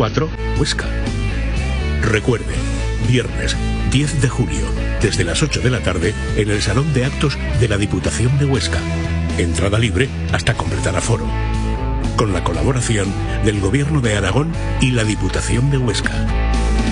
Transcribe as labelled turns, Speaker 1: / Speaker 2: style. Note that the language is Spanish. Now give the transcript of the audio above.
Speaker 1: 4, Huesca. Recuerde, viernes 10 de julio, desde las 8 de la tarde, en el Salón de Actos de la Diputación de Huesca. Entrada libre hasta completar aforo. Con la colaboración del Gobierno de Aragón y la Diputación de Huesca.